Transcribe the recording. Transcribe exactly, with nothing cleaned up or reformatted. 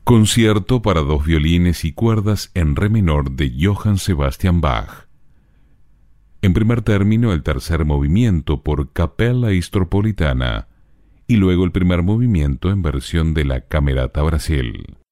Concierto para dos violines y cuerdas en re menor de Johann Sebastian Bach. En primer término, el tercer movimiento por Capella Istropolitana y luego el primer movimiento en versión de la Camerata Brasil.